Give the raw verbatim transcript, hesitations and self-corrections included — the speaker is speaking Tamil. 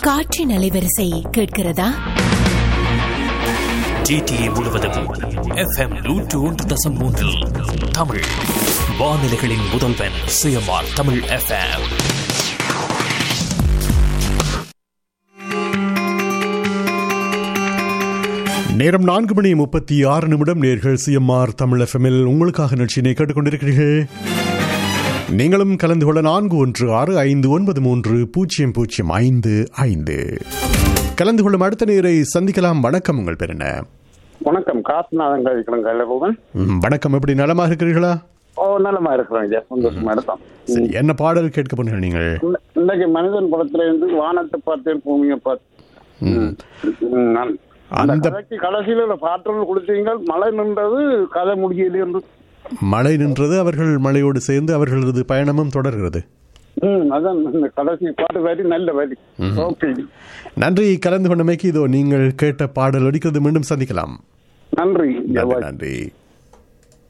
காற்றின் அலைவரிசை கேட்கிறதா? ஜிடிஏ முழுவதும் எஃப்எம் நூற்று ஒன்று தசம் மூன்றில் தமிழ் வானிலைகளின் முதல்வன் சிஎம்ஆர் தமிழ் எஃப்எம். நேரம் நான்கு மணி முப்பத்தி ஆறு நிமிடம். நேர்கள் சிஎம்ஆர் தமிழ் எஃப்எம்மில் உங்களுக்காக நிகழ்ச்சியினை கேட்டுக்கொண்டிருக்கிறீர்கள். நீங்களும் கலந்து கொள்ள நான்கு ஒன்று ஆறு ஐந்து ஒன்பது மூன்று பூஜ்ஜியம் பூஜ்ஜியம் ஐந்து ஐந்து. கலந்து கொள்ளும் அடுத்த நேரை சந்திக்கலாம். வணக்கம், உங்கள் பேர் என்ன? வணக்கம், காசுநாதன். வணக்கம், எப்படி நலமாக இருக்கிறீர்களா? ஓ, நலமா இருக்கிறேன், சந்தோஷமா இருக்கோம். சரி, என்ன பாடல் கேட்க போனீங்க நீங்கள்? இன்னைக்கு மனிதன் படத்துல இருந்து வானத்தை பார்த்தேன் பூமியை பார்த்து அந்த கடைசியில பாற்றல் கொடுத்தீங்க. மழை நின்றது, கதை முடியல என்று. மழை நின்றது, அவர்கள் மழையோடு சேர்ந்து அவர்களது பயணமும் தொடர்கிறது. அதான் கடைசி பாட்டு வரி நல்ல வரி. நன்றி கலந்து கொண்டமைக்கு. இதோ நீங்கள் கேட்ட பாடல் அடிக்கிறது. மீண்டும் சந்திக்கலாம். நன்றி நன்றி.